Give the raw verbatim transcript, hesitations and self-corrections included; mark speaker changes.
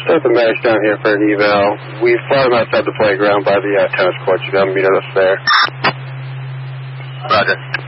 Speaker 1: Sent the medics down here for an eval. We fought him outside the playground by the uh, tennis courts. You got to meet us there.
Speaker 2: Roger.